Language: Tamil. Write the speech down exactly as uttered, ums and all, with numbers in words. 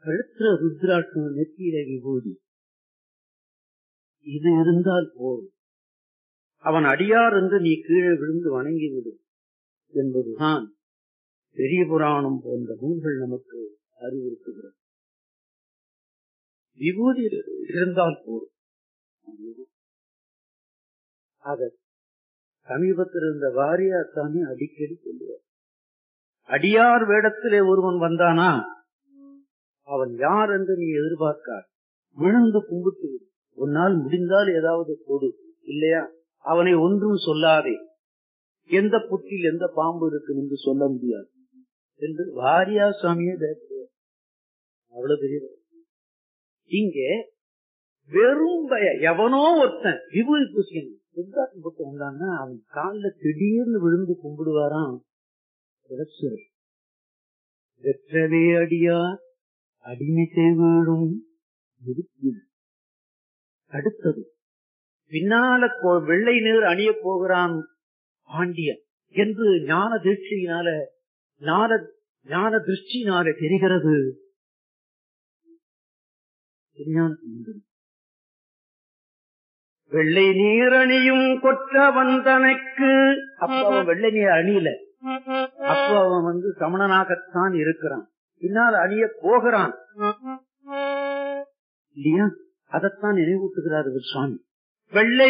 கழுத்துல ருத்ராட்சம், நெத்தியில விபூதி, இது இருந்தால் போதும். அவன் அடியார் என்று நீ கீழே விழுந்து வணங்கிவிடு என்பதுதான் பெரிய புராணம் போன்ற நூல்கள் நமக்கு அறிவுறுத்துகிறது. விபூதி இருந்தால் போதும். அத சமீபத்தில் இருந்த வாரியார் சாமி அடிக்கடி சொல்லுவார். அடியார் வேடத்திலே ஒருவன் வந்தானா அவன் யார் என்று நீ எதிர்பார்க்கார், விழுந்து கும்பிட்டு உன்னால் முடிந்தால் ஏதாவது கொடு, இல்லையா அவனை ஒன்றும் சொல்லாதே, எந்த புற்றில் எந்த பாம்பு இருக்கு என்று சொல்ல முடியாது என்று வாரியார் சாமியே பேசுவார். அவ்வளவு பெரிய இங்கே வெறும் பய எவனோ ஒருத்தன் விபூதி பூசிக்கணும் உத்காட்டம் போட்டு வந்தான்னா அவன் காலில் திடீர்னு விழுந்து கும்பிடுவாராம். வெற்றவே அடியார் அடிமை செய்வதும். அடுத்தது பின்னால வெள்ளை நீர் அணிய போகிறான் பாண்டியன் என்று ஞான திருஷ்டியினால ஞான திருஷ்டியினால தெரிகிறது. வெள்ளை நீர் அணியும் கொற்றவன் தனக்கு, அப்ப அவன் வெள்ளை நீர் அணியல, அப்ப அவன் வந்து சமணனாகத்தான் இருக்கிறான், பின்னால் அணிய போகிறான் இல்லையா? அதைத்தான் நினைவூட்டுகிறார் சுவாமி. வெள்ளை